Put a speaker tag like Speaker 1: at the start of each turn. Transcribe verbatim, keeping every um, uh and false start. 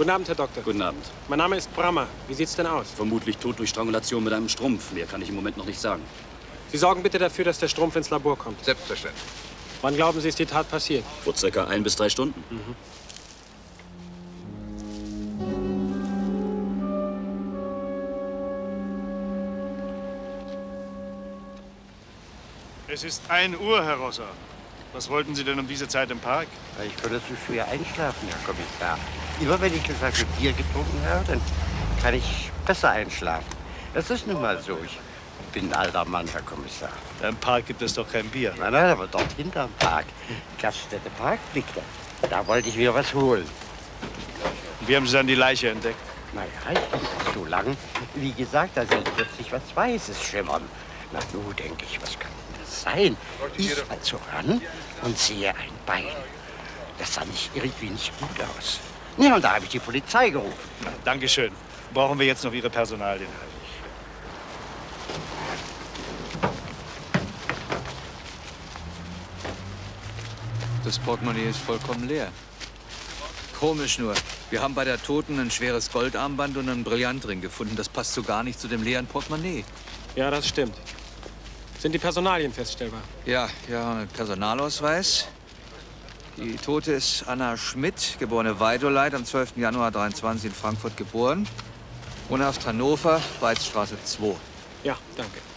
Speaker 1: Guten Abend, Herr Doktor.
Speaker 2: Guten Abend.
Speaker 1: Mein Name ist Brammer. Wie sieht's denn aus?
Speaker 2: Vermutlich tot durch Strangulation mit einem Strumpf. Mehr kann ich im Moment noch nicht sagen.
Speaker 1: Sie sorgen bitte dafür, dass der Strumpf ins Labor kommt.
Speaker 3: Selbstverständlich.
Speaker 1: Wann glauben Sie, ist die Tat passiert?
Speaker 2: Vor circa ein bis drei Stunden.
Speaker 1: Mhm.
Speaker 4: Es ist ein Uhr, Herr Rosser. Was wollten Sie denn um diese Zeit im Park?
Speaker 5: Ich konnte zu schwer einschlafen, Herr Kommissar. Immer wenn ich eine Flasche Bier getrunken habe, dann kann ich besser einschlafen. Das ist nun mal so. Ich bin ein alter Mann, Herr Kommissar.
Speaker 4: Im Park gibt es doch kein Bier.
Speaker 5: Nein, nein, aber dort hinterm Park. Gaststätte Parkblick, da, da wollte ich mir was holen.
Speaker 4: Und wie haben Sie dann die Leiche entdeckt?
Speaker 5: Naja, ich bin nicht so lang. Wie gesagt, da soll plötzlich was Weißes schimmern. Na, nun denke ich, was kann denn das sein? Ich also ran und sehe ein Bein. Das sah nicht irgendwie nicht gut aus. Ja, und da habe ich die Polizei gerufen.
Speaker 4: Na, Dankeschön. Brauchen wir jetzt noch Ihre Personalien?
Speaker 6: Das Portemonnaie ist vollkommen leer. Komisch nur. Wir haben bei der Toten ein schweres Goldarmband und einen Brillantring gefunden. Das passt so gar nicht zu dem leeren Portemonnaie.
Speaker 1: Ja, das stimmt. Sind die Personalien feststellbar?
Speaker 6: Ja, ja, ein Personalausweis. Die Tote ist Anna Schmidt, geborene Weidoleit, am zwölften Januar dreiundzwanzig in Frankfurt geboren. Wohnhaft Hannover, Weizstraße zwei.
Speaker 1: Ja, danke.